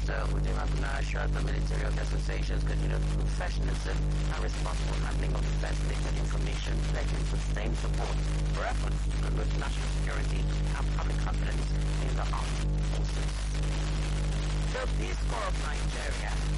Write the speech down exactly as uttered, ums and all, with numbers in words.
Mister Udim Abuna assured the military organization's continued professionalism and responsible handling of defense-related information, pledging sustained support for efforts to promote national security and public confidence in the armed forces. The Peace Corps of Nigeria